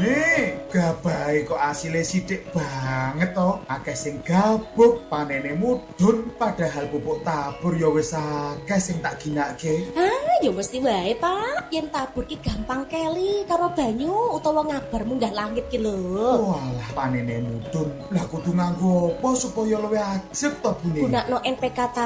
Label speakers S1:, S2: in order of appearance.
S1: Bune, gabahe kok asile sithik banget to. Akeh sing gabuk, panene mudhun, padahal pupuk tabur ya wis akeh sing tak ginake.
S2: Ya mesti wae, Pak. Yen tabur ki gampang keli karo banyu utawa ngabar munggah langit ki lho.
S1: Walah panene mudhun. Lah kudu nganggo apa supaya luwih ajeg to Bune?
S2: Gunakno NPK